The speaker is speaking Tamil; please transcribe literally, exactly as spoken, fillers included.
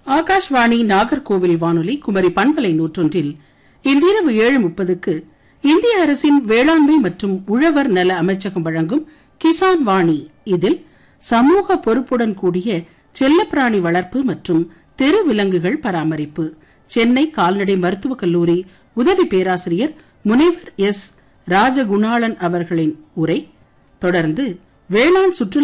ஆகாஷ்வாணி நாகர்கோவில் வானொலி குமரி பண்பலை நூற்றொன்றில் இன்றிரவு ஏழு முப்பதுக்கு இந்திய அரசின் வேளாண்மை மற்றும் உழவர் நல அமைச்சகம் வழங்கும் கிசான் வாணி. இதில் சமூக பொறுப்புடன் கூடிய செல்லப்பிராணி வளர்ப்பு மற்றும் தெரு விலங்குகள் பராமரிப்பு, சென்னை கால்நடை மருத்துவக் கல்லூரி உதவி பேராசிரியர் முனைவர் எஸ் ராஜகுணாளன் அவர்களின் உரை. தொடர்ந்து வேளாண் சுற்றுலா